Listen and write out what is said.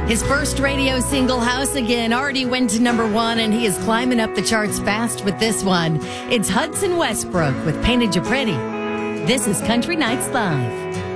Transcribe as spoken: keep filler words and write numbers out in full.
His first radio single, House Again, already went to number one, and he is climbing up the charts fast with this one. It's Hudson Westbrook with Painted You Pretty. This is Country Nights Live.